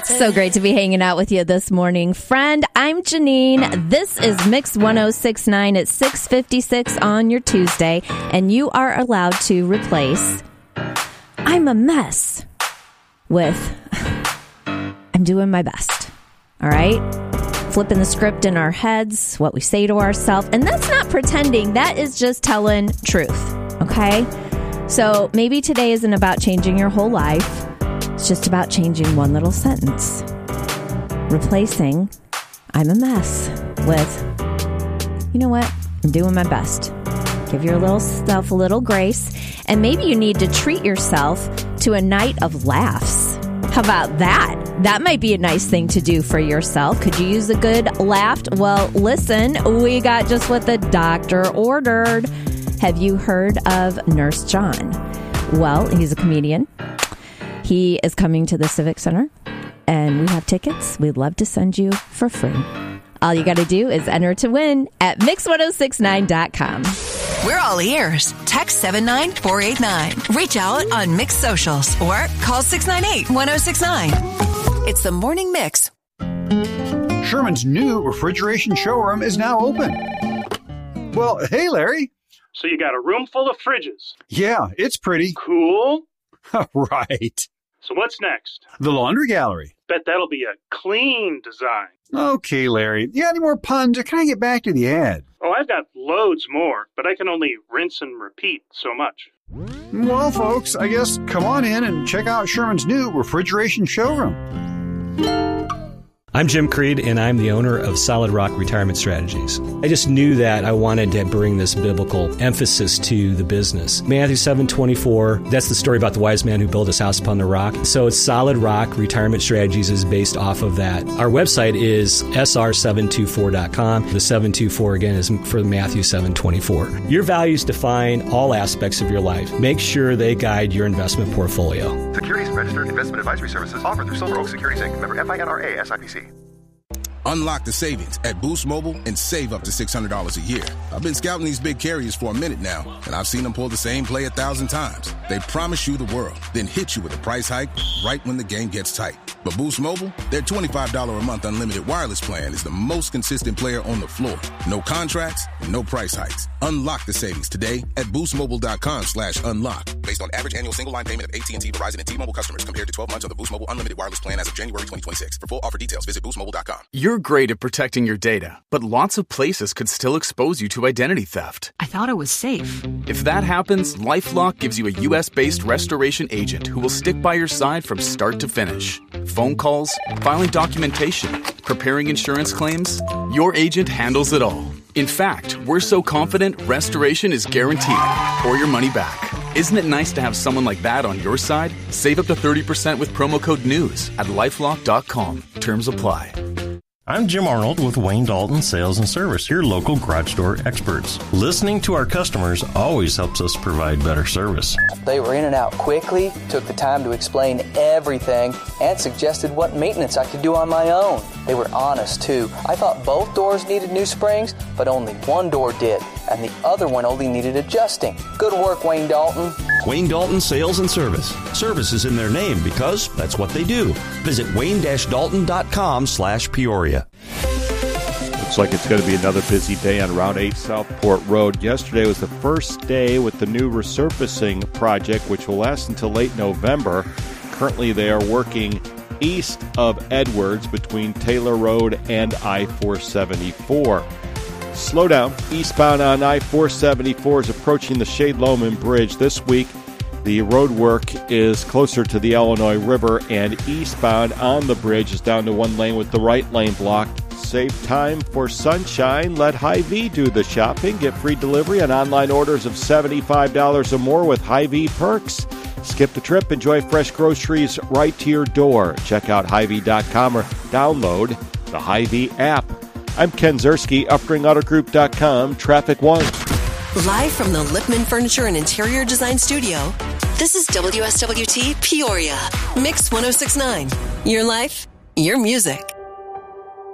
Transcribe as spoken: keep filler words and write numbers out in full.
So great to be hanging out with you this morning, friend. I'm Janine. This is Mix ten sixty-nine at six fifty-six on your Tuesday, and you are allowed to replace I'm a mess with I'm doing my best. All right? Flipping the script in our heads, what we say to ourselves, and that's not pretending. That is just telling truth. Okay? So maybe today isn't about changing your whole life. It's just about changing one little sentence. Replacing I'm a mess with, you know what? I'm doing my best. Give your little self a little grace. And maybe you need to treat yourself to a night of laughs. How about that? That might be a nice thing to do for yourself. Could you use a good laugh? Well, listen, we got just what the doctor ordered. Have you heard of Nurse John? Well, he's a comedian. He is coming to the Civic Center, and we have tickets. We'd love to send you for free. All you got to do is enter to win at mix ten sixty-nine dot com. We're all ears. Text seven nine four eight nine. Reach out on Mix Socials or call six nine eight, one oh six nine. It's the Morning Mix. Sherman's new refrigeration showroom is now open. Well, hey, Larry. So you got a room full of fridges. Yeah, it's pretty. Cool. Right. So what's next? The laundry gallery. Bet that'll be a clean design. Okay, Larry. You got any more puns, or can I get back to the ad? Oh, I've got loads more, but I can only rinse and repeat so much. Well, folks, I guess come on in and check out Sherman's new refrigeration showroom. I'm Jim Creed, and I'm the owner of Solid Rock Retirement Strategies. I just knew that I wanted to bring this biblical emphasis to the business. Matthew seven twenty-four, that's the story about the wise man who built his house upon the rock. So it's Solid Rock Retirement Strategies is based off of that. Our website is S R seven twenty-four dot com. The seven twenty-four, again, is for Matthew seven twenty-four. Your values define all aspects of your life. Make sure they guide your investment portfolio. Securities registered investment advisory services offered through Silver Oak Securities Incorporated. Member F I N R A S I P C. Unlock the savings at Boost Mobile and save up to six hundred dollars a year. I've been scouting these big carriers for a minute now, and I've seen them pull the same play a thousand times. They promise you the world, then hit you with a price hike right when the game gets tight. But Boost Mobile, their twenty-five dollars a month unlimited wireless plan is the most consistent player on the floor. No contracts and no price hikes. Unlock the savings today at boostmobile.com slash unlock. Based on average annual single line payment of A T and T, Verizon, and T-Mobile customers compared to twelve months of the Boost Mobile unlimited wireless plan as of January twenty twenty-six. For full offer details, visit boost mobile dot com. You're great at protecting your data, but lots of places could still expose you to identity theft. I thought it was safe. If that happens, LifeLock gives you a U S-based restoration agent who will stick by your side from start to finish. Phone calls, filing documentation, preparing insurance claims, your agent handles it all. In fact, we're so confident restoration is guaranteed or your money back. Isn't it nice to have someone like that on your side? Save up to thirty percent with promo code NEWS at lifelock dot com. Terms apply. I'm Jim Arnold with Wayne Dalton Sales and Service, your local garage door experts. Listening to our customers always helps us provide better service. They were in and out quickly, took the time to explain everything, and suggested what maintenance I could do on my own. They were honest, too. I thought both doors needed new springs, but only one door did, and the other one only needed adjusting. Good work, Wayne Dalton. Wayne Dalton Sales and Service. Service is in their name because that's what they do. Visit wayne dash dalton dot com slash Peoria. Looks like it's going to be another busy day on Route eight Southport Road. Yesterday was the first day with the new resurfacing project, which will last until late November. Currently, they are working east of Edwards between Taylor Road and I four seventy-four. Slowdown eastbound on I four seventy-four is approaching the Shade Loman Bridge. This week, the road work is closer to the Illinois River, and eastbound on the bridge is down to one lane with the right lane blocked. Save time for sunshine. Let Hy-Vee do the shopping. Get free delivery on online orders of seventy-five dollars or more with Hy-Vee perks. Skip the trip. Enjoy fresh groceries right to your door. Check out Hy Vee dot com or download the Hy-Vee app. I'm Ken Zerski, Uppering Auto Group dot com, Traffic One. Live from the Lippman Furniture and Interior Design Studio, this is W S W T Peoria. Mix ten sixty-nine. Your life, your music.